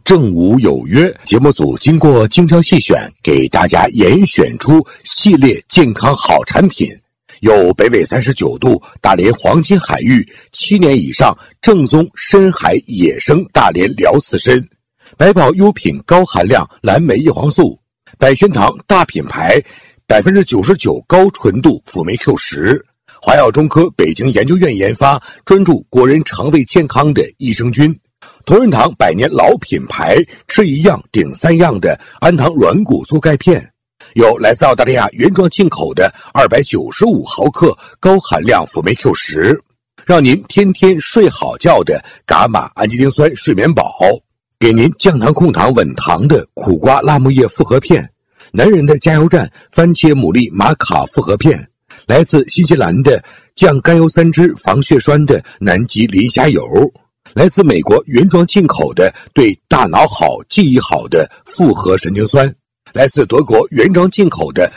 正午有约，节目组经过精挑细选，给大家严选出系列健康好产品，有北纬39度大连黄金海域7年以上正宗深海野生大连辽刺参，百宝优品高含量蓝莓叶黄素，百宣堂大品牌99%高纯度辅酶 Q10，华药中科北京研究院研发，专注国人肠胃健康的益生菌。同仁堂100年老品牌，吃一样顶3样的安糖软骨素钙片，有来自澳大利亚原装进口的295毫克高含量辅酶 Q10，让您天天睡好觉的伽马氨基丁酸睡眠宝，给您降糖控糖稳糖的苦瓜辣木叶复合片，男人的加油站番茄牡蛎玛卡复合片，来自新西兰的降甘油三酯防血栓的南极磷虾油，来自美国原装进口的对大脑好记忆好的复合神经酸，来自德国原装进口的